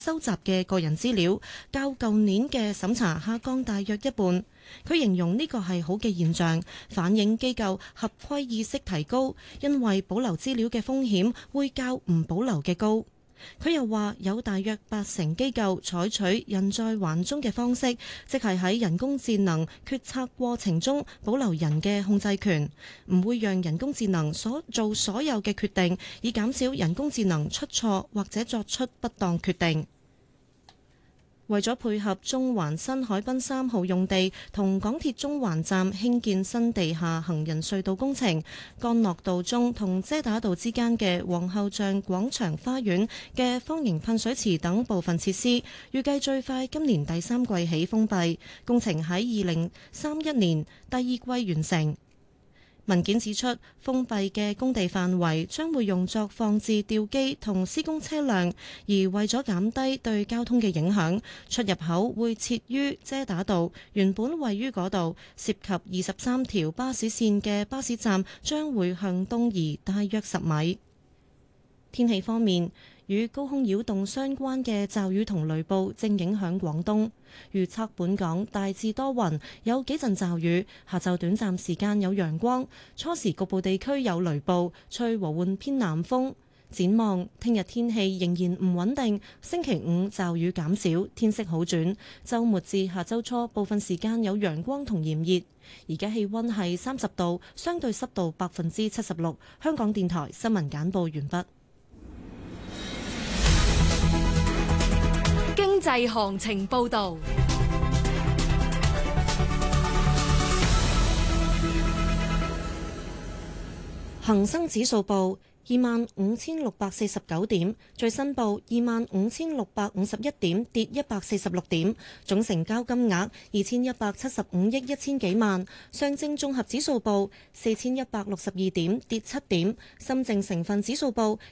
收集嘅個人資料，較舊年嘅審查下降大約一半。佢形容呢個係好嘅現象，反映機構合規意識提高，因為保留資料嘅風險會較唔保留嘅高。佢又話有大約80%機構採取人在環中嘅方式，即係喺人工智能決策過程中保留人嘅控制權，唔會讓人工智能做所有嘅決定，以減少人工智能出錯或者作出不當決定。為咗配合中環新海濱3號用地同港鐵中環站興建新地下行人隧道工程，干諾道中同遮打道之間嘅皇后像廣場花園嘅方形噴水池等部分設施，預計最快今年第3季起封閉，工程喺2031年第2季完成。文件指出，封閉嘅工地範圍將會用作放置吊機同施工車輛，而為咗減低對交通嘅影響，出入口會設於遮打道，原本位於嗰度，涉及23條巴士線嘅巴士站將會向東移大約10米。天氣方面，與高空擾動相關嘅驟雨同雷暴正影響廣東，預測本港大致多雲，有幾陣驟雨，下晝短暫時間有陽光，初時局部地區有雷暴，吹和緩偏南風。展望聽日天氣仍然唔穩定，星期5驟雨減少，天色好轉，週末至下週初部分時間有陽光同炎熱。而家氣溫係30度，相對濕度76%。香港電台新聞簡報完畢。 經濟行情報導， 恒生指數報25,649點，最新報25,651點，跌146點，總成交金額2175億1000幾萬。上證綜合指數報4162點，跌7點。深證成分指數報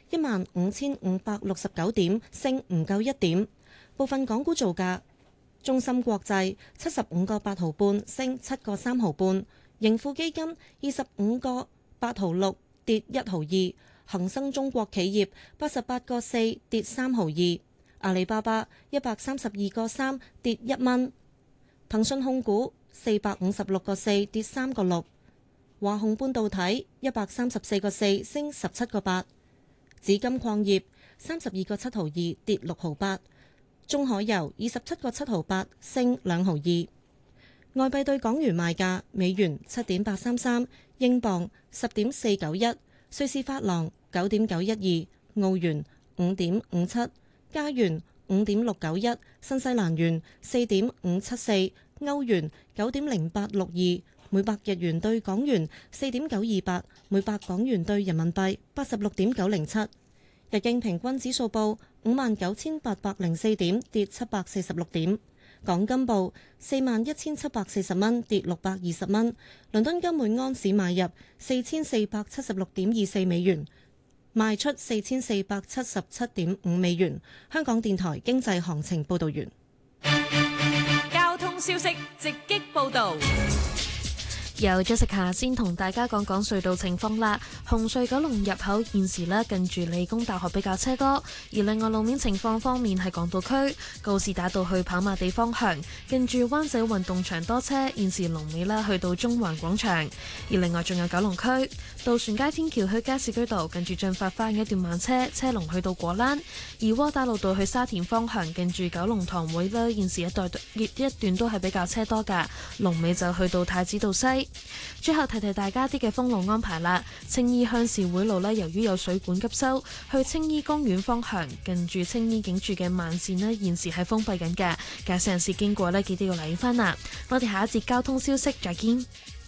15569點，升唔夠1點。部分港股造價：中芯國際75個8毫半，升7個3毫半；盈富基金25個8毫6，跌1毫2；恒生中國企業88個4，跌3毫2；阿里巴巴132個3，跌1蚊；騰訊控股456個4，跌3個6；華虹半導體134個4，升17個8；紫金礦業32個7毫2，跌6毫8；中海油27個7毫8，升2毫2。外幣對港元賣價：美元7.833，英鎊10.491，瑞士法郎9.912，澳元5.57，加元5.691，新西蘭元4.574，歐元9.0862，每百日元對港元4.928，每百港元對人民幣86.907。日經平均指數報59,804點，跌746點。港金報41,740蚊，跌620蚊。倫敦金每安士買入4476.24美元，賣出4477.5美元。香港電台經濟行情報道完。 交通消息直擊報導。 由 Jessica 先同大家講講隧道情況啦。紅隧九龍入口現時呢，近住理工大學比較車多，而另外路面情況方面係港島區告士打道去跑馬地方向，近住灣仔運動場多車，現時龍尾啦去到中環廣場。而另外仲有九龍區渡船街天橋去加士居道，近住進發花園一段慢車，車龍去到果欄。而窩打老道去沙田方向，近住九龍塘會呢，現時一段都係比較車多㗎，龍尾就去到太子道西。最後提提大家啲嘅封路安排啦。青衣鄉事會路呢，由於有水管急修，去青衣公園方向近住青衣警署嘅慢線呢，現時係封閉緊嘅，駕駛人士經過呢，記得要留意翻啦。我哋下一節交通消息再見。